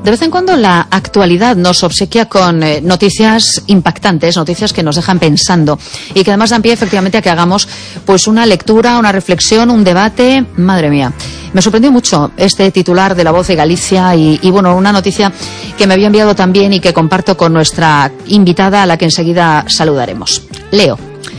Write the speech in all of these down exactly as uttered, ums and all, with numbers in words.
De vez en cuando la actualidad nos obsequia con eh, noticias impactantes, noticias que nos dejan pensando y que además dan pie efectivamente a que hagamos pues una lectura, una reflexión, un debate. Madre mía, me sorprendió mucho este titular de La Voz de Galicia y, y bueno, una noticia que me había enviado también y que comparto con nuestra invitada a la que enseguida saludaremos. Leo.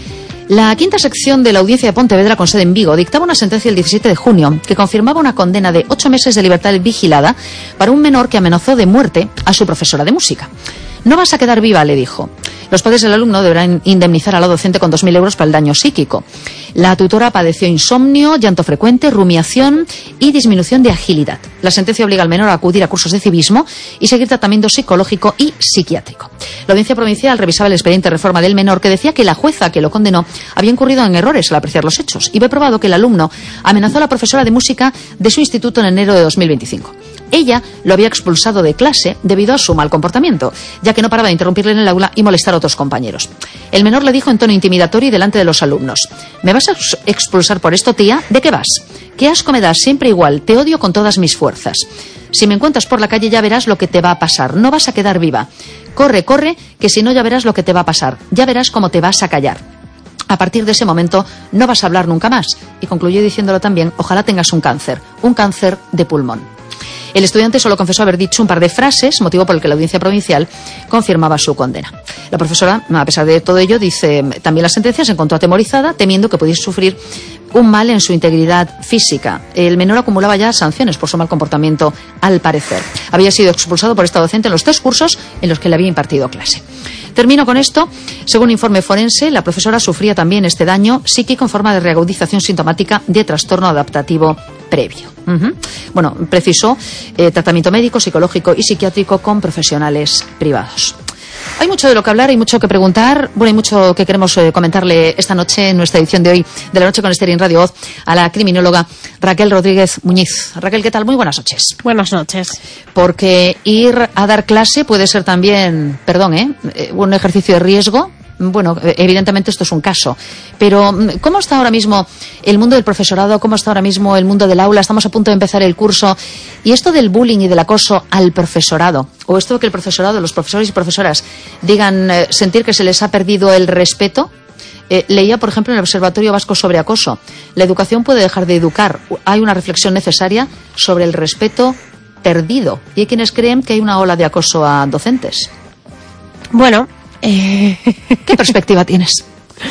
La quinta sección de la Audiencia de Pontevedra con sede en Vigo dictaba una sentencia el diecisiete de junio que confirmaba una condena de ocho meses de libertad vigilada para un menor que amenazó de muerte a su profesora de música. No vas a quedar viva, le dijo. Los padres del alumno deberán indemnizar a la docente con dos mil euros para el daño psíquico. La tutora padeció insomnio, llanto frecuente, rumiación y disminución de agilidad. La sentencia obliga al menor a acudir a cursos de civismo y seguir tratamiento psicológico y psiquiátrico. La Audiencia Provincial revisaba el expediente de reforma del menor que decía que la jueza que lo condenó había incurrido en errores al apreciar los hechos y ve probado que el alumno amenazó a la profesora de música de su instituto en enero de dos mil veinticinco. Ella lo había expulsado de clase debido a su mal comportamiento, ya que no paraba de interrumpirle en el aula y molestar a otros compañeros. El menor le dijo en tono intimidatorio y delante de los alumnos: ¿me vas a expulsar por esto, tía? ¿De qué vas? ¿Qué asco me das? Siempre igual. Te odio con todas mis fuerzas. Si me encuentras por la calle ya verás lo que te va a pasar. No vas a quedar viva. Corre, corre, que si no ya verás lo que te va a pasar. Ya verás cómo te vas a callar. A partir de ese momento no vas a hablar nunca más. Y concluyó diciéndolo también: ojalá tengas un cáncer, un cáncer de pulmón. El estudiante solo confesó haber dicho un par de frases, motivo por el que la Audiencia Provincial confirmaba su condena. La profesora, a pesar de todo ello, dice también la sentencia, se encontró atemorizada, temiendo que pudiese sufrir un mal en su integridad física. El menor acumulaba ya sanciones por su mal comportamiento, al parecer. Había sido expulsado por esta docente en los tres cursos en los que le había impartido clase. Termino con esto. Según informe forense, la profesora sufría también este daño psíquico en forma de reagudización sintomática de trastorno adaptativo previo. Uh-huh. Bueno, precisó eh, tratamiento médico, psicológico y psiquiátrico con profesionales privados. Hay mucho de lo que hablar, hay mucho que preguntar. Bueno, hay mucho que queremos eh, comentarle esta noche en nuestra edición de hoy de La Noche con Esther en Radio Voz a la criminóloga Raquel Rodríguez Muñiz. Raquel, ¿qué tal? Muy buenas noches. Buenas noches. Porque ir a dar clase puede ser también, perdón, ¿eh? un ejercicio de riesgo. Bueno, evidentemente esto es un caso, pero ¿cómo está ahora mismo el mundo del profesorado? ¿Cómo está ahora mismo el mundo del aula? Estamos a punto de empezar el curso. Y esto del bullying y del acoso al profesorado, o esto de que el profesorado, los profesores y profesoras digan eh, sentir que se les ha perdido el respeto. Eh, leía, por ejemplo, en el Observatorio Vasco sobre Acoso: la educación puede dejar de educar. Hay una reflexión necesaria sobre el respeto perdido. Y hay quienes creen que hay una ola de acoso a docentes. Bueno... Eh... ¿Qué perspectiva tienes?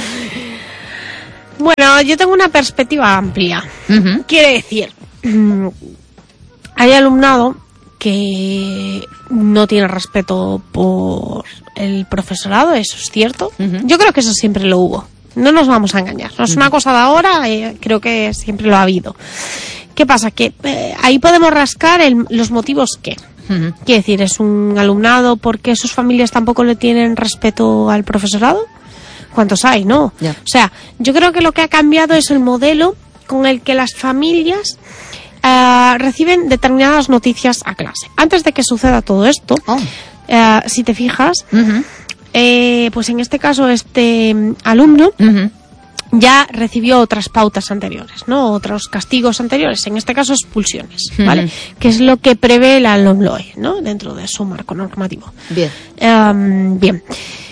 Bueno, yo tengo una perspectiva amplia. Uh-huh. Quiere decir, hay alumnado que no tiene respeto por el profesorado, eso es cierto. Uh-huh. Yo creo que eso siempre lo hubo. No nos vamos a engañar. No es una cosa de ahora, eh, creo que siempre lo ha habido. ¿Qué pasa? Que eh, ahí podemos rascar el, los motivos que... Uh-huh. Quiere decir, es un alumnado porque sus familias tampoco le tienen respeto al profesorado. ¿Cuántos hay? No. Yeah. O sea, yo creo que lo que ha cambiado es el modelo con el que las familias uh, reciben determinadas noticias a clase. Antes de que suceda todo esto, oh. uh, si te fijas, uh-huh. eh, pues en este caso este um, alumno uh-huh. ya recibió otras pautas anteriores, ¿no? Otros castigos anteriores, en este caso expulsiones, ¿vale? Uh-huh. Que es lo que prevé la LOMLOE, ¿no? Dentro de su marco normativo. Bien. Um, bien.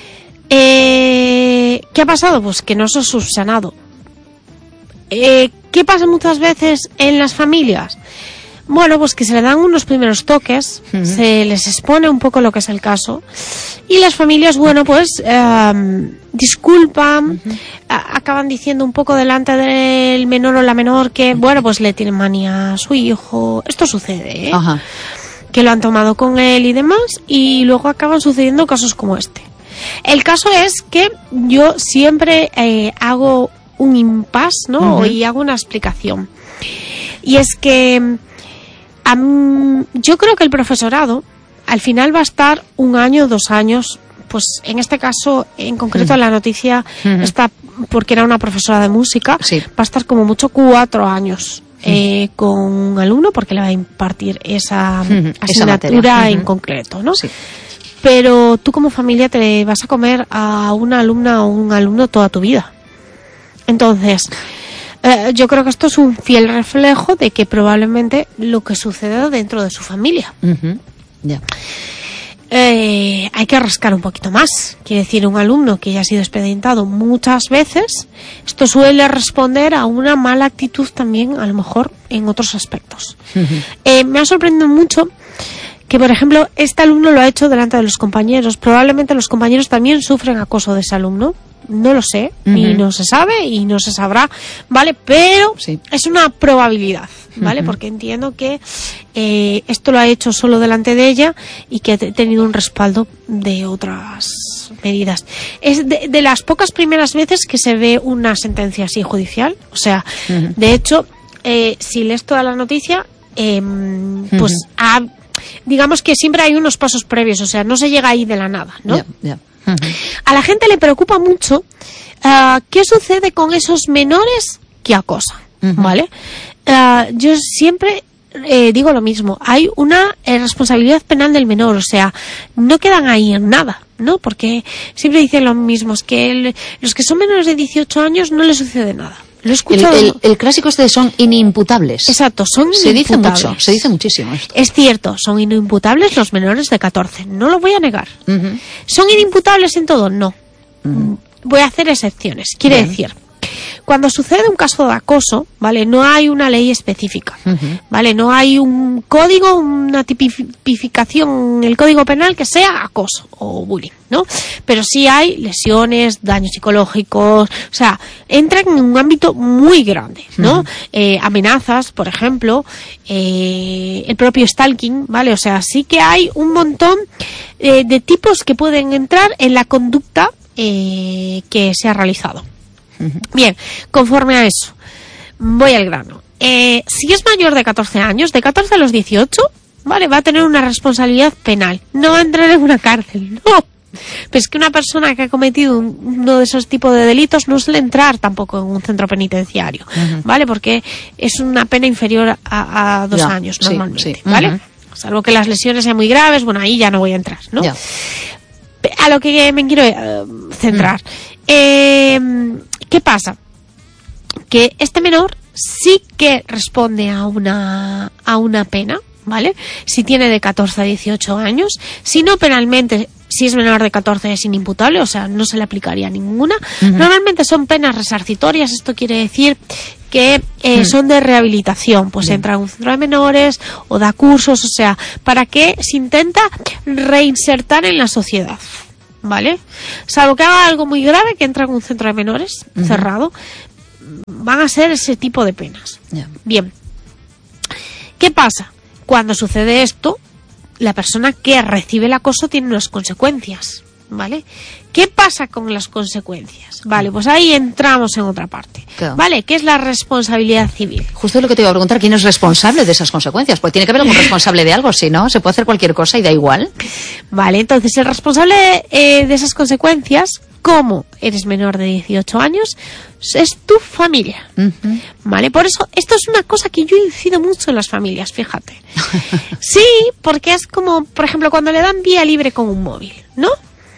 Eh, ¿Qué ha pasado? Pues que no se ha subsanado. Eh, ¿Qué pasa muchas veces en las familias? Bueno, pues que se le dan unos primeros toques, uh-huh. se les expone un poco lo que es el caso, y las familias, bueno, pues eh, disculpan, uh-huh. a- acaban diciendo un poco delante del menor o la menor que, bueno, pues le tienen manía a su hijo. Esto sucede, ¿eh? Ajá. Que lo han tomado con él y demás, y luego acaban sucediendo casos como este. El caso es que yo siempre eh, hago un impasse, ¿no? Uh-huh. Y hago una explicación. Y es que um, yo creo que el profesorado al final va a estar un año, dos años, pues en este caso, en concreto, uh-huh. la noticia uh-huh. está porque era una profesora de música, sí. va a estar como mucho cuatro años. Eh, con un alumno porque le va a impartir esa uh-huh. asignatura esa en uh-huh. concreto, ¿no? Sí. Pero tú como familia te vas a comer a una alumna o un alumno toda tu vida. Entonces, eh, yo creo que esto es un fiel reflejo de que probablemente lo que suceda dentro de su familia. Uh-huh. Ya. Eh, hay que rascar un poquito más. Quiere decir, un alumno que ya ha sido expedientado muchas veces, esto suele responder a una mala actitud también, a lo mejor, en otros aspectos. Uh-huh. Eh, me ha sorprendido mucho que, por ejemplo, este alumno lo ha hecho delante de los compañeros. Probablemente los compañeros también sufren acoso de ese alumno. No lo sé, uh-huh. y no se sabe y no se sabrá, ¿vale? Pero sí, es una probabilidad, ¿vale? Uh-huh. Porque entiendo que eh, esto lo ha hecho solo delante de ella y que ha tenido un respaldo de otras medidas. Es de, de las pocas primeras veces que se ve una sentencia así judicial. O sea, uh-huh. de hecho, eh, si lees toda la noticia, eh, pues uh-huh. ha, digamos que siempre hay unos pasos previos, o sea, no se llega ahí de la nada, ¿no? Yeah, yeah. Uh-huh. A la gente le preocupa mucho uh, qué sucede con esos menores que acosan, uh-huh. ¿vale? Uh, yo siempre eh, digo lo mismo, hay una eh, responsabilidad penal del menor, o sea, no quedan ahí en nada, ¿no? Porque siempre dicen lo mismo, es que el, los que son menores de dieciocho años no les sucede nada. Lo he escuchado. El, el, el clásico este de son inimputables. Exacto, son se inimputables. Se dice mucho, se dice muchísimo esto. Es cierto, son inimputables los menores de catorce, no lo voy a negar. Uh-huh. ¿Son inimputables en todo? No. Uh-huh. Voy a hacer excepciones. Quiere Bien. decir, cuando sucede un caso de acoso, ¿vale? No hay una ley específica, uh-huh. ¿vale? No hay un código, una tipificación en el Código Penal que sea acoso o bullying, ¿no? Pero sí hay lesiones, daños psicológicos, o sea, entran en un ámbito muy grande, ¿no? Uh-huh. Eh, amenazas, por ejemplo, eh, el propio stalking, ¿vale? O sea, sí que hay un montón eh, de tipos que pueden entrar en la conducta eh, que se ha realizado. Bien, conforme a eso, voy al grano. Eh, si es mayor de catorce años, de catorce a los dieciocho, vale, va a tener una responsabilidad penal. No va a entrar en una cárcel, no. Pero es que una persona que ha cometido uno de esos tipos de delitos no suele entrar tampoco en un centro penitenciario, uh-huh. ¿vale? Porque es una pena inferior a, a dos yeah, años normalmente, sí, sí. ¿vale? Uh-huh. Salvo que las lesiones sean muy graves, bueno, ahí ya no voy a entrar, ¿no? Yeah. A lo que me quiero uh, centrar. Uh-huh. Eh... ¿Qué pasa? Que este menor sí que responde a una a una pena, ¿vale? Si tiene de catorce a dieciocho años, si no penalmente, si es menor de catorce es inimputable, o sea, no se le aplicaría ninguna. Uh-huh. Normalmente son penas resarcitorias, esto quiere decir que eh, uh-huh. son de rehabilitación, pues uh-huh. entra a un centro de menores o da cursos, o sea, para que se intenta reinsertar en la sociedad. ¿Vale? Salvo que haga algo muy grave, que entra en un centro de menores uh-huh. cerrado, van a ser ese tipo de penas. Yeah. Bien. ¿Qué pasa? Cuando sucede esto, la persona que recibe el acoso tiene unas consecuencias, ¿vale? ¿Qué pasa con las consecuencias? Vale, pues ahí entramos en otra parte. Claro. ¿Vale? ¿Qué es la responsabilidad civil? Justo lo que te iba a preguntar, ¿quién es responsable de esas consecuencias? Pues tiene que haber algún responsable de algo, si no, se puede hacer cualquier cosa y da igual. Vale, entonces el responsable eh, de esas consecuencias, como eres menor de dieciocho años, es tu familia. Uh-huh. ¿Vale? Por eso, esto es una cosa que yo incido mucho en las familias, fíjate. Sí, porque es como, por ejemplo, cuando le dan vía libre con un móvil, ¿no?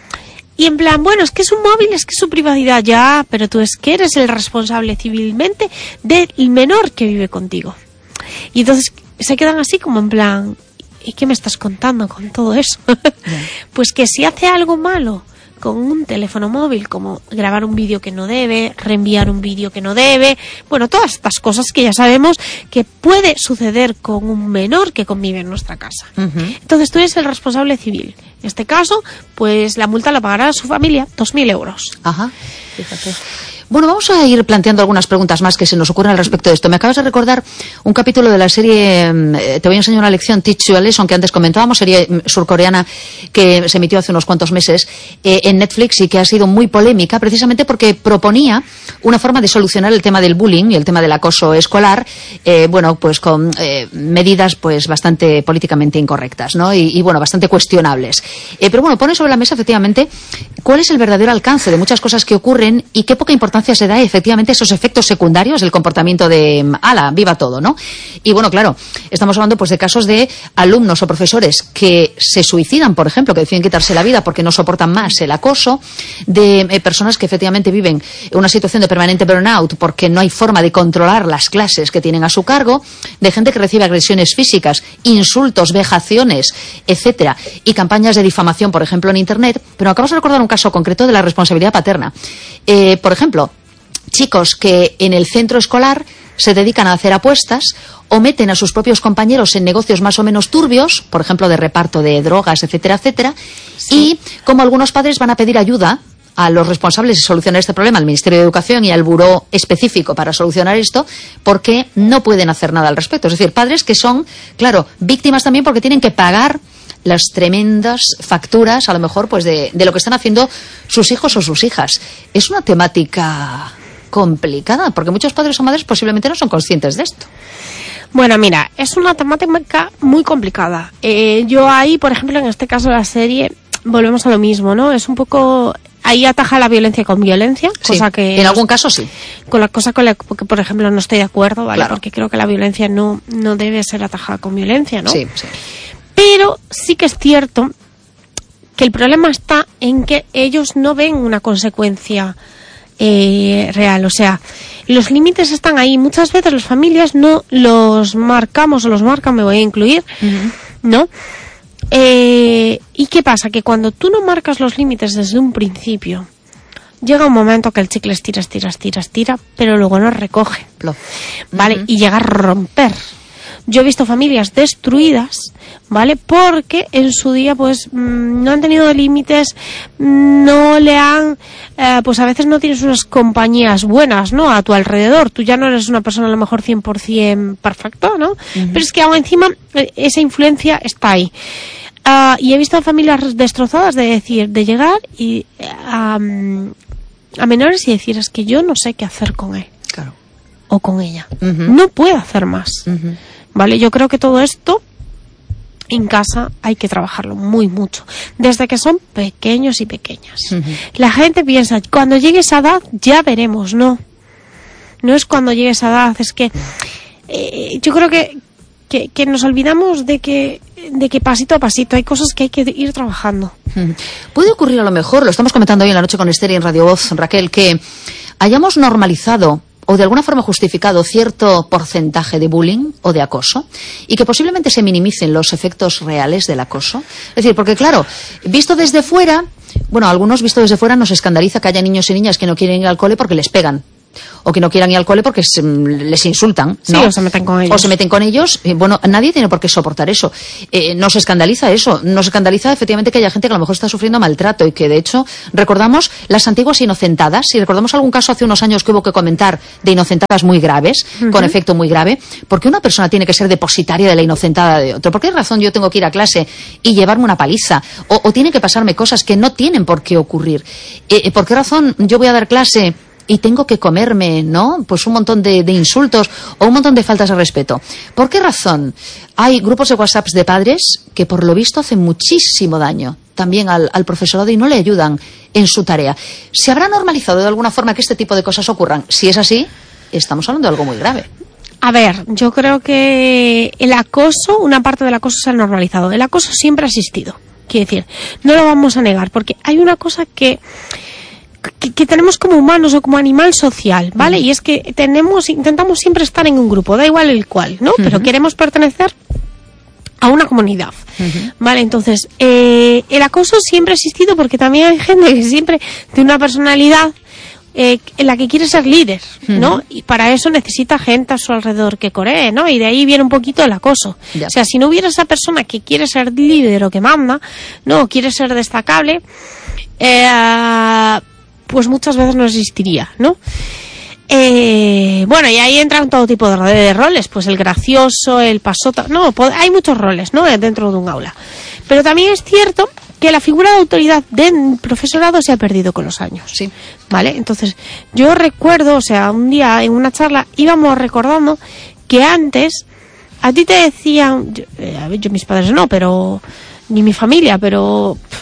Y en plan, bueno, es que es un móvil, es que es su privacidad, ya, pero tú es que eres el responsable civilmente del menor que vive contigo. Y entonces se quedan así como en plan, ¿y qué me estás contando con todo eso? Yeah. Pues que si hace algo malo con un teléfono móvil, como grabar un vídeo que no debe, reenviar un vídeo que no debe, bueno, todas estas cosas que ya sabemos que puede suceder con un menor que convive en nuestra casa. Uh-huh. Entonces tú eres el responsable civil. En este caso, pues la multa la pagará su familia, dos mil euros. Ajá, fíjate. Bueno, vamos a ir planteando algunas preguntas más que se nos ocurren al respecto de esto. Me acabas de recordar un capítulo de la serie eh, Te voy a enseñar una lección, Teach You a Lesson, que antes comentábamos, serie surcoreana que se emitió hace unos cuantos meses eh, en Netflix y que ha sido muy polémica precisamente porque proponía una forma de solucionar el tema del bullying y el tema del acoso escolar, eh, bueno, pues con eh, medidas pues bastante políticamente incorrectas, ¿no? Y, y bueno, bastante cuestionables. Eh, pero bueno, pone sobre la mesa efectivamente cuál es el verdadero alcance de muchas cosas que ocurren y qué poca importancia importancia se da efectivamente a esos efectos secundarios del comportamiento de ala, viva todo, ¿no? Y bueno, claro, estamos hablando pues de casos de alumnos o profesores que se suicidan, por ejemplo, que deciden quitarse la vida porque no soportan más el acoso, de eh, personas que efectivamente viven una situación de permanente burnout porque no hay forma de controlar las clases que tienen a su cargo, de gente que recibe agresiones físicas, insultos, vejaciones, etcétera, y campañas de difamación, por ejemplo, en Internet. Pero acabamos de recordar un caso concreto de la responsabilidad paterna. Eh, por ejemplo, chicos que en el centro escolar se dedican a hacer apuestas o meten a sus propios compañeros en negocios más o menos turbios, por ejemplo, de reparto de drogas, etcétera, etcétera, sí. Y como algunos padres van a pedir ayuda a los responsables de solucionar este problema, al Ministerio de Educación y al buró específico para solucionar esto, porque no pueden hacer nada al respecto. Es decir, padres que son, claro, víctimas también porque tienen que pagar las tremendas facturas, a lo mejor, pues de, de lo que están haciendo sus hijos o sus hijas. Es una temática complicada, porque muchos padres o madres posiblemente no son conscientes de esto. Bueno, mira, es una temática muy complicada. Eh, yo ahí, por ejemplo, en este caso de la serie, volvemos a lo mismo, ¿no? Es un poco... Ahí ataja la violencia con violencia, sí, cosa que... En algún caso sí. Con la cosa con la que, por ejemplo, no estoy de acuerdo, ¿vale? Claro. Porque creo que la violencia no, no debe ser atajada con violencia, ¿no? Sí, sí. Pero sí que es cierto que el problema está en que ellos no ven una consecuencia eh, real. O sea, los límites están ahí. Muchas veces las familias no los marcamos o los marcan, me voy a incluir, uh-huh. ¿no? Eh, ¿Y qué pasa? Que cuando tú no marcas los límites desde un principio, llega un momento que el chicle estira, estira, estira, estira, pero luego no recoge, ¿vale? Uh-huh. Y llega a romper. Yo he visto familias destruidas, ¿vale? Porque en su día, pues, mmm, no han tenido límites, no le han... Eh, pues a veces no tienes unas compañías buenas, ¿no? A tu alrededor. Tú ya no eres una persona a lo mejor cien por ciento perfecta, ¿no? Uh-huh. Pero es que aún encima esa influencia está ahí. Uh, y he visto familias destrozadas de decir, de llegar y um, a menores y decir, es que yo no sé qué hacer con él. Claro. O con ella. Uh-huh. No puedo hacer más. Uh-huh. Vale, yo creo que todo esto en casa hay que trabajarlo muy mucho, desde que son pequeños y pequeñas. Uh-huh. La gente piensa, cuando llegue esa edad ya veremos, no. No es cuando llegue esa edad, es que eh, yo creo que, que, que nos olvidamos de que de que pasito a pasito hay cosas que hay que ir trabajando. Uh-huh. Puede ocurrir a lo mejor, lo estamos comentando hoy en la noche con Esther y en Radio Voz, Raquel, que hayamos normalizado o de alguna forma justificado cierto porcentaje de bullying o de acoso y que posiblemente se minimicen los efectos reales del acoso. Es decir, porque claro, visto desde fuera, bueno, algunos visto desde fuera nos escandaliza que haya niños y niñas que no quieren ir al cole porque les pegan. O que no quieran ir al cole porque se, les insultan, ¿no? Sí, o se meten con ellos. O se meten con ellos. Eh, bueno, nadie tiene por qué soportar eso. Eh, nos escandaliza eso. Nos escandaliza efectivamente que haya gente que a lo mejor está sufriendo maltrato y que, de hecho, recordamos las antiguas inocentadas. Y recordamos algún caso hace unos años que hubo que comentar de inocentadas muy graves, uh-huh. con efecto muy grave. ¿Por qué una persona tiene que ser depositaria de la inocentada de otro? ¿Por qué razón yo tengo que ir a clase y llevarme una paliza? O, o tiene que pasarme cosas que no tienen por qué ocurrir. Eh, ¿Por qué razón yo voy a dar clase y tengo que comerme, ¿no? Pues un montón de, de insultos o un montón de faltas de respeto? ¿Por qué razón hay grupos de WhatsApp de padres que por lo visto hacen muchísimo daño también al, al profesorado y no le ayudan en su tarea? ¿Se habrá normalizado de alguna forma que este tipo de cosas ocurran? Si es así, estamos hablando de algo muy grave. A ver, yo creo que el acoso, una parte del acoso se ha normalizado. El acoso siempre ha existido, quiero decir, no lo vamos a negar, porque hay una cosa que Que, que tenemos como humanos o como animal social, ¿vale? Uh-huh. Y es que tenemos, intentamos siempre estar en un grupo, da igual el cual, ¿no? Uh-huh. Pero queremos pertenecer a una comunidad, uh-huh. ¿vale? Entonces, eh, el acoso siempre ha existido porque también hay gente que siempre tiene una personalidad eh, en la que quiere ser líder, ¿no? Uh-huh. Y para eso necesita gente a su alrededor que coree, ¿no? Y de ahí viene un poquito el acoso. Yeah. O sea, si no hubiera esa persona que quiere ser líder o que manda, ¿no? O quiere ser destacable, eh... pues muchas veces no existiría, ¿no? Eh, bueno, y ahí entran todo tipo de, de roles, pues el gracioso, el pasota, no, hay muchos roles, ¿no? Dentro de un aula. Pero también es cierto que la figura de autoridad del profesorado se ha perdido con los años. Sí. ¿Vale? Entonces, yo recuerdo, o sea, un día en una charla íbamos recordando que antes a ti te decían, yo, eh, yo mis padres no, pero ni mi familia, pero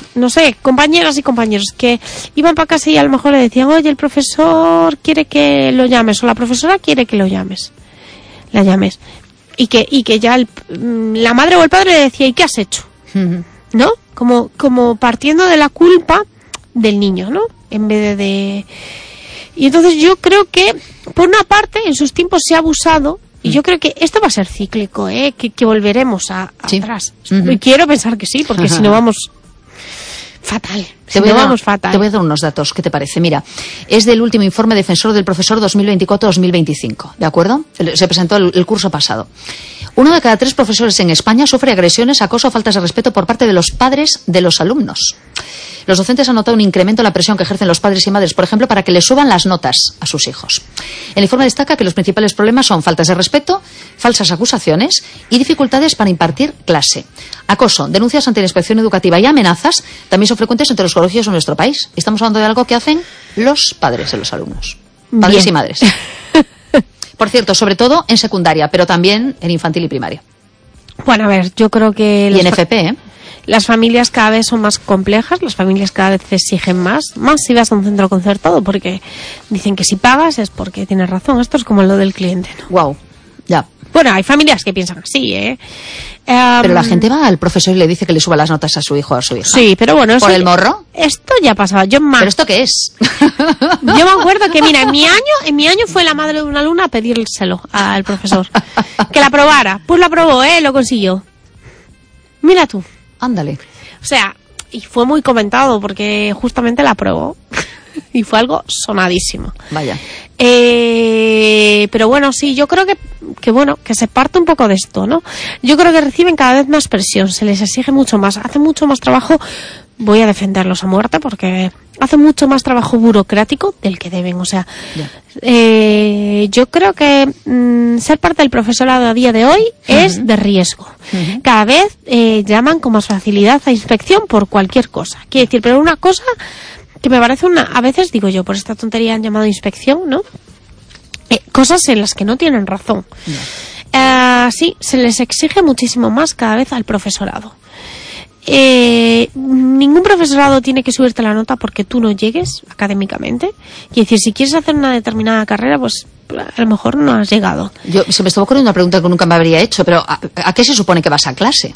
no sé, compañeras y compañeros que iban para casa y a lo mejor le decían, oye, el profesor quiere que lo llames, o la profesora quiere que lo llames, la llames. Y que, y que ya el, la madre o el padre le decía, ¿y qué has hecho? Uh-huh. ¿No? Como, como partiendo de la culpa del niño, ¿no? En vez de, de... Y entonces yo creo que, por una parte, en sus tiempos se ha abusado, y yo creo que esto va a ser cíclico, ¿eh? Que, que volveremos a, a ¿sí? atrás. Uh-huh. Y quiero pensar que sí, porque uh-huh. si no vamos fatal. Te voy, si no dar, vamos fatal. Te voy a dar unos datos, ¿qué te parece? Mira, es del último informe defensor del profesor dos mil veinticuatro dos mil veinticinco, ¿de acuerdo? Se presentó el, el curso pasado. Uno de cada tres profesores en España sufre agresiones, acoso o faltas de respeto por parte de los padres de los alumnos. Los docentes han notado un incremento en la presión que ejercen los padres y madres, por ejemplo, para que les suban las notas a sus hijos. El informe destaca que los principales problemas son faltas de respeto, falsas acusaciones y dificultades para impartir clase. Acoso, denuncias ante la inspección educativa y amenazas también son frecuentes entre los colegios en nuestro país. Estamos hablando de algo que hacen los padres de los alumnos. Padres Bien. y madres. Por cierto, sobre todo en secundaria, pero también en infantil y primaria. Bueno, a ver, yo creo que... Y en F P, ¿eh? Las familias cada vez son más complejas, las familias cada vez exigen más, más si vas a un centro concertado, porque dicen que si pagas es porque tienes razón. Esto es como lo del cliente, ¿no? Wow, ya. Bueno, hay familias que piensan así, ¿eh? Um, pero la gente va al profesor y le dice que le suba las notas a su hijo o a su hija. Sí, pero bueno... ¿Por el morro? Esto ya pasaba. Yo más... ¿Pero esto qué es? Yo me acuerdo que, mira, en mi año en mi año fue la madre de una alumna a pedírselo al profesor. Que la aprobara. Pues la aprobó, ¿eh? Lo consiguió. Mira tú. Ándale. O sea, y fue muy comentado porque justamente la aprobó. Y fue algo sonadísimo. Vaya. Eh, pero bueno, sí, yo creo que, que bueno, que se parte un poco de esto, ¿no? Yo creo que reciben cada vez más presión, se les exige mucho más, hacen mucho más trabajo, voy a defenderlos a muerte porque hacen mucho más trabajo burocrático del que deben, o sea, eh, yo creo que mmm, ser parte del profesorado a día de hoy uh-huh. es de riesgo. Uh-huh. Cada vez eh, llaman con más facilidad a inspección por cualquier cosa. Quiere decir, pero una cosa que me parece una... A veces, digo yo, por esta tontería han llamado inspección, ¿no? Eh, cosas en las que no tienen razón. No. Uh, sí, se les exige muchísimo más cada vez al profesorado. Eh, ningún profesorado tiene que subirte la nota porque tú no llegues académicamente. Y decir, si quieres hacer una determinada carrera, pues a lo mejor no has llegado. Yo se me estaba ocurriendo una pregunta que nunca me habría hecho, pero ¿a, a qué se supone que vas a clase?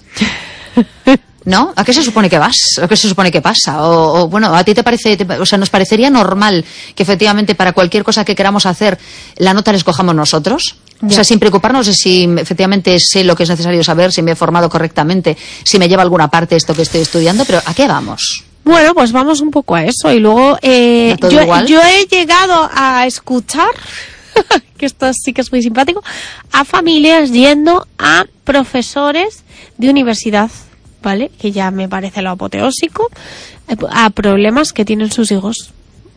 ¿No? ¿A qué se supone que vas? ¿A qué se supone que pasa? O, o bueno, ¿a ti te parece, te, o sea, nos parecería normal que efectivamente para cualquier cosa que queramos hacer la nota la escojamos nosotros? Ya. O sea, sin preocuparnos de si efectivamente sé lo que es necesario saber, si me he formado correctamente, si me lleva a alguna parte esto que estoy estudiando, pero ¿a qué vamos? Bueno, pues vamos un poco a eso y luego eh, yo, yo he llegado a escuchar, que esto sí que es muy simpático, a familias yendo a profesores de universidad, ¿vale? Que ya me parece lo apoteósico, a problemas que tienen sus hijos.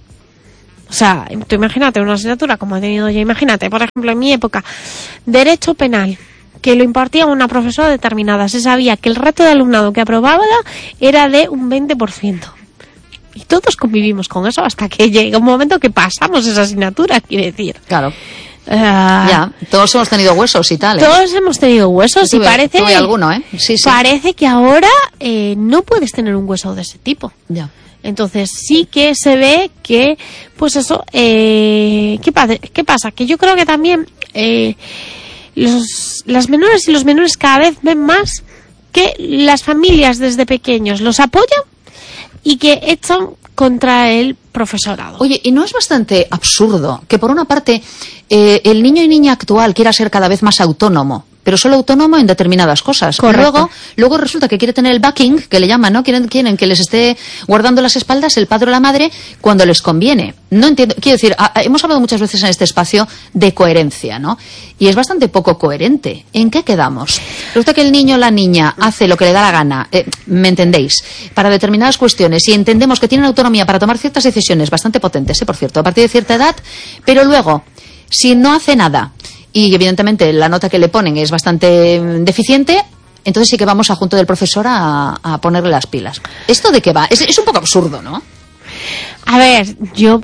O sea, tú imagínate una asignatura como he tenido yo, imagínate, por ejemplo, en mi época, Derecho Penal, que lo impartía una profesora determinada, se sabía que el reto de alumnado que aprobaba era de un veinte por ciento. Y todos convivimos con eso hasta que llega un momento que pasamos esa asignatura, quiere decir. Claro. Uh, ya, todos hemos tenido huesos y tal. ¿eh? Todos hemos tenido huesos tuve, y parece, tuve alguno, ¿eh? Sí, sí. Parece que ahora eh, no puedes tener un hueso de ese tipo. Ya. Entonces sí que se ve que, pues eso, eh, ¿qué, pasa? ¿qué pasa? Que yo creo que también eh, los, las menores y los menores cada vez ven más que las familias desde pequeños los apoyan y que echan contra el profesorado. Oye, ¿y no es bastante absurdo que por una parte eh, el niño y niña actual quiera ser cada vez más autónomo, pero solo autónomo en determinadas cosas? Correcto. Luego, luego resulta que quiere tener el backing, que le llaman, ¿no? Quieren, quieren que les esté guardando las espaldas el padre o la madre cuando les conviene. No entiendo, quiero decir, a, hemos hablado muchas veces en este espacio de coherencia, ¿no? Y es bastante poco coherente. ¿En qué quedamos? Resulta que el niño o la niña hace lo que le da la gana, eh, ¿me entendéis? Para determinadas cuestiones, y entendemos que tienen autonomía para tomar ciertas decisiones bastante potentes, ¿eh? Por cierto, a partir de cierta edad, pero luego, si no hace nada, y evidentemente la nota que le ponen es bastante deficiente, entonces sí que vamos a junto del profesor a, a ponerle las pilas. ¿Esto de qué va? Es, es un poco absurdo, ¿no? A ver, yo,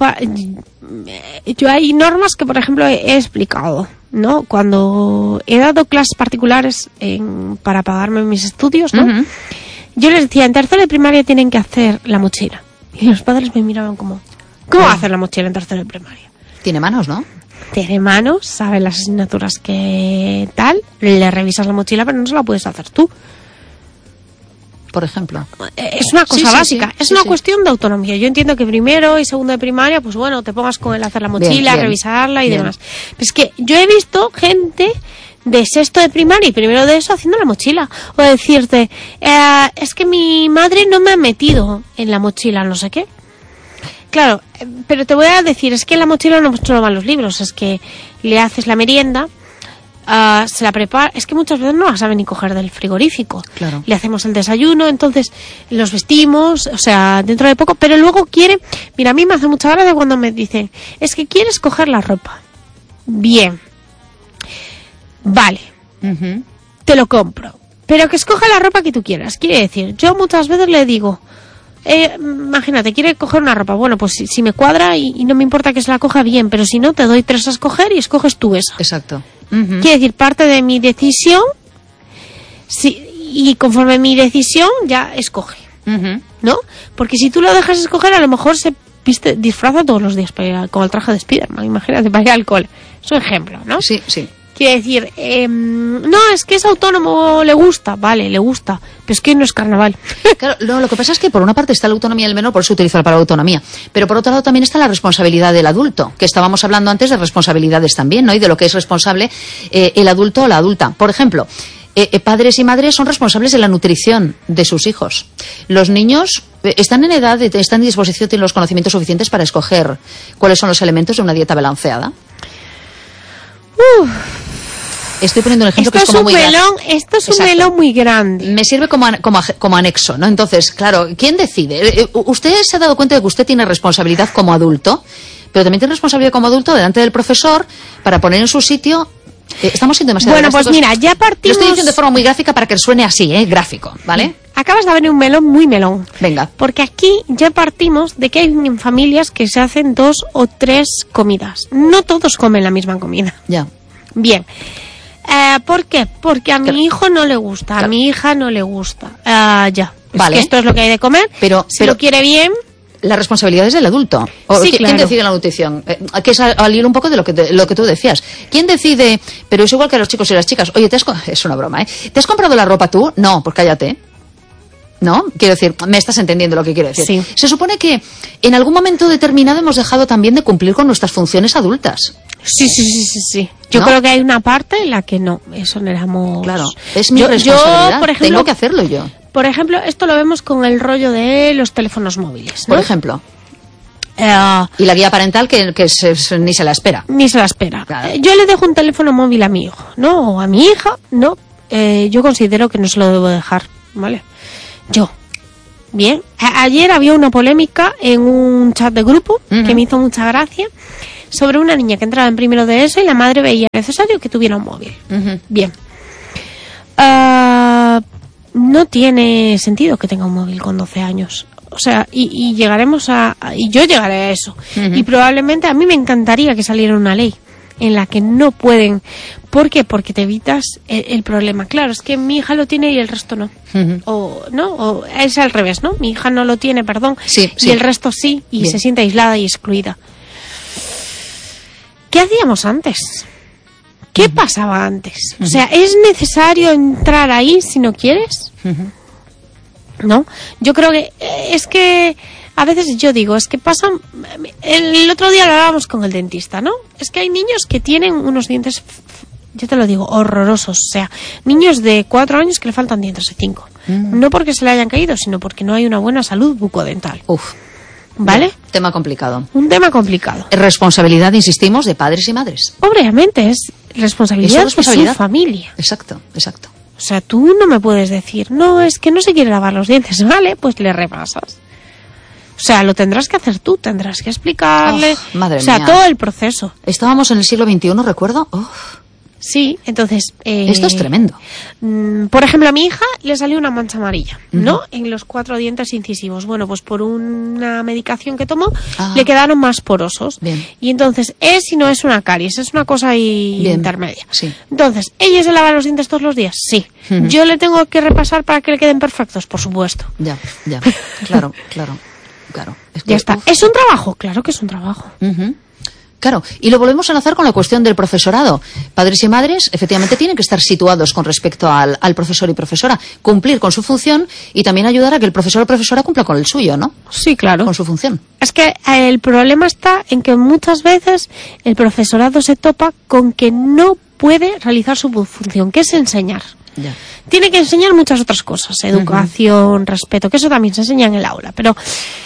yo hay normas que, por ejemplo, he, he explicado, ¿no? Cuando he dado clases particulares en, para pagarme mis estudios, ¿no? Uh-huh. Yo les decía, en tercero de primaria tienen que hacer la mochila. Y los padres me miraban como, ¿cómo va a hacer la mochila en tercero de primaria? Tiene manos, ¿no? Tiene manos, sabe las asignaturas que tal, le revisas la mochila, pero no se la puedes hacer tú. Por ejemplo. Es una cosa sí, sí, básica, sí, es sí, una sí. cuestión de autonomía. Yo entiendo que primero y segundo de primaria, pues bueno, te pongas con el hacer la mochila, Bien, bien. revisarla y Bien. demás. Es que yo he visto gente de sexto de primaria y primero de eso haciendo la mochila. O decirte, eh, es que mi madre no me ha metido en la mochila, no sé qué. Claro, eh, pero te voy a decir, es que en la mochila no solo van los libros, es que le haces la merienda, uh, se la prepara, es que muchas veces no la sabe ni coger del frigorífico. Claro. Le hacemos el desayuno, entonces los vestimos, o sea, dentro de poco, pero luego quiere, mira, a mí me hace mucha gracia cuando me dicen, es que quieres coger la ropa. Bien. Vale. Uh-huh. Te lo compro. Pero que escoja la ropa que tú quieras. Quiere decir, yo muchas veces le digo, eh, imagínate, quiere coger una ropa. Bueno, pues si, si me cuadra y, y no me importa que se la coja bien, pero si no, te doy tres a escoger y escoges tú esa. Exacto. Uh-huh. Quiere decir, parte de mi decisión, si, y conforme mi decisión, ya escoge. Uh-huh. ¿No? Porque si tú lo dejas escoger, a lo mejor se viste, disfraza todos los días para ir a, con el traje de Spiderman. Imagínate, para ir al cole. Es un ejemplo, ¿no? Sí, sí. Quiere decir, eh, no, es que es autónomo, le gusta, vale, le gusta, pero es que no es carnaval. Claro, no, lo que pasa es que por una parte está la autonomía del menor, por eso utilizo la palabra autonomía, pero por otro lado también está la responsabilidad del adulto, que estábamos hablando antes de responsabilidades también, ¿no? Y de lo que es responsable eh, el adulto o la adulta. Por ejemplo, eh, eh, padres y madres son responsables de la nutrición de sus hijos. Los niños eh, están en edad, de, están en disposición, tienen los conocimientos suficientes para escoger cuáles son los elementos de una dieta balanceada. Uf. Estoy poniendo un ejemplo Esto que es como es un muy melón, gráfico. esto es un Exacto. melón muy grande. Me sirve como, an- como, aj- como anexo, ¿no? Entonces, claro, ¿quién decide? Eh, eh, Usted se ha dado cuenta de que usted tiene responsabilidad como adulto, pero también tiene responsabilidad como adulto delante del profesor para poner en su sitio. Eh, estamos siendo demasiado Bueno, pues drásticos. mira, ya Lo partimos. estoy diciendo de forma muy gráfica para que suene así, ¿eh? Gráfico, ¿vale? Acabas de abrir un melón muy melón. Venga. Porque aquí ya partimos de que hay familias que se hacen dos o tres comidas. No todos comen la misma comida. Ya. Bien. Eh, ¿Por qué? Porque a mi Claro. hijo no le gusta, a Claro. mi hija no le gusta. Ah, ya. Es Vale. que esto es lo que hay de comer. Pero- si pero- lo quiere bien. La responsabilidad es del adulto. ¿O Sí, ¿qui- ¿Quién claro. decide la nutrición? Eh, que es al, al hilo un poco de lo que, te- lo que tú decías. ¿Quién decide? Pero es igual que los chicos y las chicas. Oye, ¿te has co- es una broma, ¿eh? ¿Te has comprado la ropa tú? No, pues cállate. ¿No? Quiero decir, me estás entendiendo lo que quiero decir. Sí. Se supone que en algún momento determinado hemos dejado también de cumplir con nuestras funciones adultas. Sí, sí, sí, sí, sí. Yo ¿No? creo que hay una parte en la que no. Eso no éramos. Claro, es mi yo, responsabilidad. Yo, por ejemplo, Tengo que hacerlo yo. Por ejemplo, esto lo vemos con el rollo de los teléfonos móviles, ¿no? Por ejemplo. Eh, Y la guía parental que, que se- se- ni se la espera. ni se la espera. Claro. Eh, Yo le dejo un teléfono móvil a mi hijo, ¿no? O a mi hija, ¿no? Eh, yo considero que no se lo debo dejar, ¿vale? Yo. Bien. A- ayer había una polémica en un chat de grupo Ujú. que me hizo mucha gracia sobre una niña que entraba en primero de eso y la madre veía necesario que tuviera un móvil. Ujú. Bien. Ah, no tiene sentido que tenga un móvil con doce años. O sea, y, y llegaremos a, a- y yo llegaré a eso. Ujú. Y probablemente a mí me encantaría que saliera una ley en la que no pueden. ¿Por qué? Porque te evitas el, el problema. Claro, es que mi hija lo tiene y el resto no. Ujú. O no, o es al revés, ¿no? Mi hija no lo tiene, perdón, Sí, y sí. el resto sí, y Bien. se siente aislada y excluida. ¿Qué hacíamos antes? ¿Qué pasaba antes? O sea, ¿es necesario entrar ahí si no quieres? Ujú. ¿No? Yo creo que eh, es que a veces yo digo, es que pasan. El otro día lo hablábamos con el dentista, ¿no? Es que hay niños que tienen unos dientes, f- f- yo te lo digo, horrorosos. O sea, niños de cuatro años que le faltan dientes de cinco. Mm. No porque se le hayan caído, sino porque no hay una buena salud bucodental. Uf. ¿Vale? Ya, tema complicado. Un tema complicado. Responsabilidad, insistimos, de padres y madres. Obviamente es responsabilidad, Es su responsabilidad. de su familia. Exacto, exacto. O sea, tú no me puedes decir, no, es que no se quiere lavar los dientes, ¿vale? Pues le repasas. O sea, lo tendrás que hacer tú, tendrás que explicarle. Oh, madre o sea, mía. todo el proceso. Estábamos en el siglo veintiuno, recuerdo. Uf, Sí, entonces... Eh, Esto es tremendo. Mm, por ejemplo, a mi hija le salió una mancha amarilla, ¿no? Uh-huh. En los cuatro dientes incisivos. Bueno, pues por una medicación que tomó, ah. le quedaron más porosos. Bien. Y entonces, es y no es una caries, es una cosa ahí Bien. intermedia. Sí. Entonces, ¿ella se lava los dientes todos los días? Sí. Uh-huh. ¿Yo le tengo que repasar para que le queden perfectos? Por supuesto. Ya, ya. Claro, claro, claro. Es que, ya está. uf. ¿Es un trabajo? Claro que es un trabajo. Uh-huh. Claro, y lo volvemos a enlazar con la cuestión del profesorado. Padres y madres, efectivamente, tienen que estar situados con respecto al, al profesor y profesora, cumplir con su función y también ayudar a que el profesor o profesora cumpla con el suyo, ¿no? Sí, claro. Con su función. Es que el problema está en que muchas veces el profesorado se topa con que no puede realizar su función, que es enseñar. Ya. Tiene que enseñar muchas otras cosas, educación, uh-huh. respeto, que eso también se enseña en el aula, pero...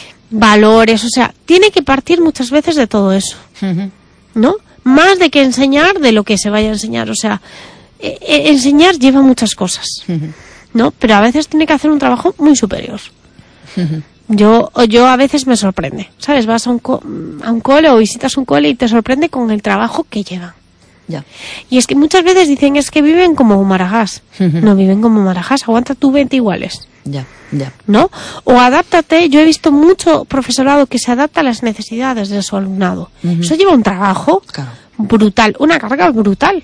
valores, o sea, tiene que partir muchas veces de todo eso, uh-huh. ¿no? Más de que enseñar de lo que se vaya a enseñar, o sea, eh, eh, enseñar lleva muchas cosas, uh-huh. ¿no? Pero a veces tiene que hacer un trabajo muy superior. Uh-huh. Yo yo a veces me sorprende, ¿sabes? Vas a un, co- a un cole o visitas un cole y te sorprende con el trabajo que llevan. Ya. Y es que muchas veces dicen, es que viven como Maragás. Uh-huh. No viven como Maragás, aguanta tú veinte iguales. Ya, ya. ¿No? O adáptate. Yo he visto mucho profesorado que se adapta a las necesidades de su alumnado. Uh-huh. Eso lleva un trabajo claro. brutal, una carga brutal.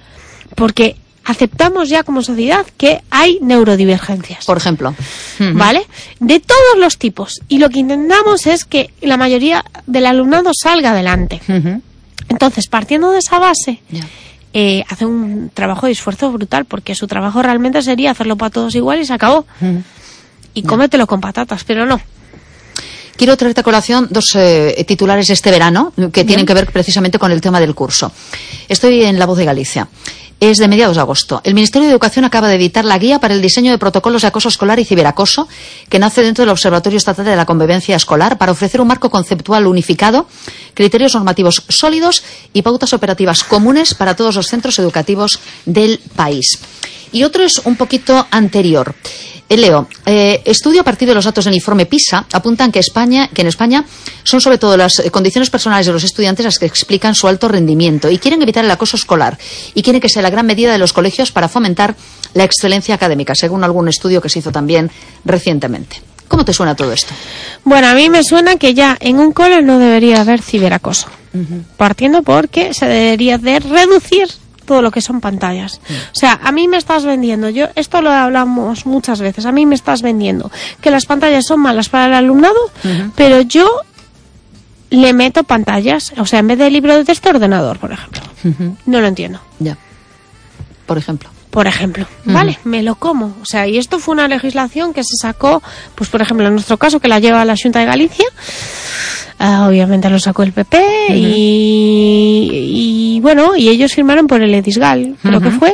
Porque aceptamos ya como sociedad que hay neurodivergencias. Por ejemplo. Uh-huh. ¿Vale? De todos los tipos. Y lo que intentamos es que la mayoría del alumnado salga adelante. Uh-huh. Entonces, partiendo de esa base... Yeah. Eh, hace un trabajo de esfuerzo brutal, porque su trabajo realmente sería hacerlo para todos igual y se acabó. Mm. Y cómetelo con patatas, pero no. Quiero traerte a colación dos eh, titulares este verano que Bien. tienen que ver precisamente con el tema del curso. Estoy en La Voz de Galicia. Es de mediados de agosto. El Ministerio de Educación acaba de editar la guía para el diseño de protocolos de acoso escolar y ciberacoso, que nace dentro del Observatorio Estatal de la Convivencia Escolar, para ofrecer un marco conceptual unificado, criterios normativos sólidos y pautas operativas comunes para todos los centros educativos del país. Y otro es un poquito anterior. Eh, Leo, eh, estudio a partir de los datos del informe PISA apuntan que España, que en España son sobre todo las condiciones personales de los estudiantes las que explican su alto rendimiento y quieren evitar el acoso escolar y quieren que sea la gran medida de los colegios para fomentar la excelencia académica, según algún estudio que se hizo también recientemente. ¿Cómo te suena todo esto? Bueno, a mí me suena que ya en un cole no debería haber ciberacoso, uh-huh. partiendo porque se debería de reducir todo lo que son pantallas. Sí. O sea, a mí me estás vendiendo, yo esto lo hablamos muchas veces, a mí me estás vendiendo que las pantallas son malas para el alumnado, uh-huh. pero yo le meto pantallas, o sea, en vez de libro de texto, ordenador, por ejemplo. Uh-huh. No lo entiendo. Ya. Por ejemplo. Por ejemplo, uh-huh. ¿vale? Me lo como. O sea, y esto fue una legislación que se sacó, pues por ejemplo, en nuestro caso, que la lleva la Xunta de Galicia. Uh, obviamente lo sacó el P P uh-huh. y, y bueno, y ellos firmaron por el Edisgal, creo uh-huh. que fue,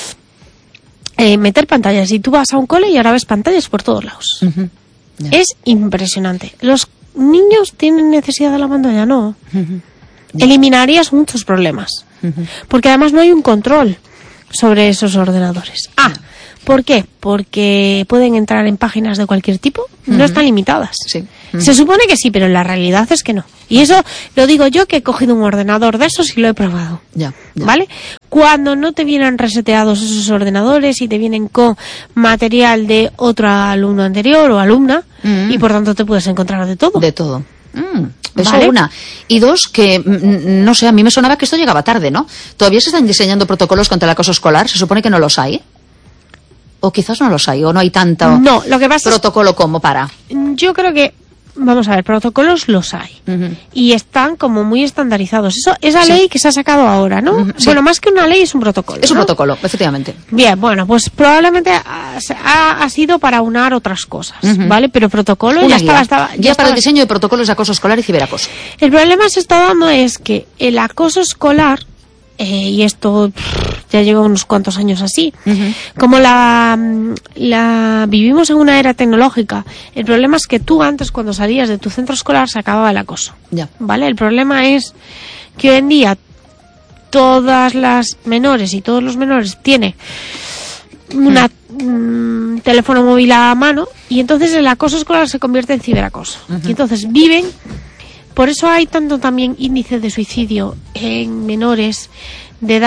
eh, meter pantallas. Y tú vas a un cole y ahora ves pantallas por todos lados. Uh-huh. Yeah. Es impresionante. ¿Los niños tienen necesidad de la pantalla? No. Uh-huh. Yeah. Eliminarías muchos problemas. Uh-huh. Porque además no hay un control sobre esos ordenadores. Ah, ¿por qué? Porque pueden entrar en páginas de cualquier tipo, uh-huh. no están limitadas. Sí. Uh-huh. Se supone que sí, pero la realidad es que no. Y eso lo digo yo, que he cogido un ordenador de esos y lo he probado. Ya, ya. ¿Vale? Cuando no te vienen reseteados esos ordenadores y te vienen con material de otro alumno anterior o alumna, uh-huh. y por tanto te puedes encontrar de todo. De todo. Mm, eso ¿Vale? Una. Y dos, que, mm, no sé, a mí me sonaba que esto llegaba tarde, ¿no? ¿Todavía se están diseñando protocolos contra el acoso escolar? Se supone que no los hay. O quizás no los hay, o no hay tanto no, lo que pasa protocolo es... como para. Yo creo que, vamos a ver, protocolos los hay. Uh-huh. Y están como muy estandarizados. Eso, esa sí. ley que se ha sacado ahora, ¿no? Uh-huh. Sí. Bueno, más que una ley es un protocolo. Es un ¿no? protocolo, efectivamente. Bien, bueno, pues probablemente ha, ha, ha sido para unar otras cosas, uh-huh. ¿vale? Pero protocolo una ya guía. estaba... estaba ya guía estaba... para el diseño de protocolos de acoso escolar y ciberacoso. El problema se está dando es que el acoso escolar, eh, y esto pff, ya lleva unos cuantos años así, uh-huh. como la, la vivimos en una era tecnológica, el problema es que tú antes, cuando salías de tu centro escolar, se acababa el acoso. Ya. ¿Vale? El problema es que hoy en día todas las menores y todos los menores tienen una un teléfono móvil a mano y entonces el acoso escolar se convierte en ciberacoso. Uh-huh. Y entonces viven... Por eso hay tanto también índice de suicidio en menores de edad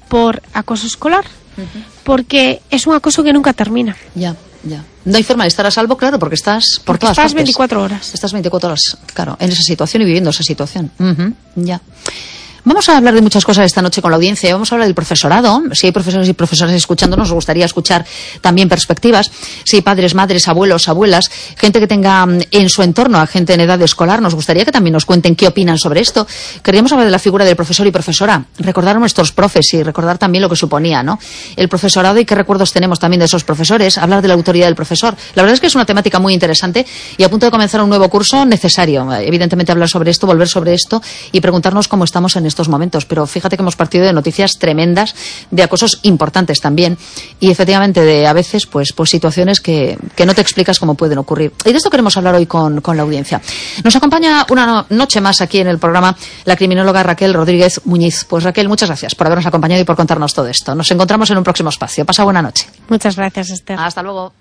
por acoso escolar, uh-huh. porque es un acoso que nunca termina. Ya, ya. No hay forma de estar a salvo, claro, porque estás por porque todas estás partes. veinticuatro horas. Estás veinticuatro horas, claro, en esa situación y viviendo esa situación. Uh-huh, ya. Vamos a hablar de muchas cosas esta noche con la audiencia. Vamos a hablar del profesorado. Si hay profesores y profesoras escuchándonos, nos gustaría escuchar también perspectivas. Si hay padres, madres, abuelos, abuelas, gente que tenga en su entorno a gente en edad escolar, nos gustaría que también nos cuenten qué opinan sobre esto. Queríamos hablar de la figura del profesor y profesora, recordar a nuestros profes y recordar también lo que suponía, ¿no? El profesorado y qué recuerdos tenemos también de esos profesores, hablar de la autoridad del profesor. La verdad es que es una temática muy interesante y a punto de comenzar un nuevo curso necesario. Evidentemente hablar sobre esto, volver sobre esto y preguntarnos cómo estamos en estos momentos, pero fíjate que hemos partido de noticias tremendas, de acosos importantes también, y efectivamente de a veces pues, pues situaciones que, que no te explicas cómo pueden ocurrir. Y de esto queremos hablar hoy con, con la audiencia. Nos acompaña una no, noche más aquí en el programa la criminóloga Raquel Rodríguez Muñiz. Pues Raquel, muchas gracias por habernos acompañado y por contarnos todo esto. Nos encontramos en un próximo espacio. Pasa buena noche. Muchas gracias, Esther. Hasta luego.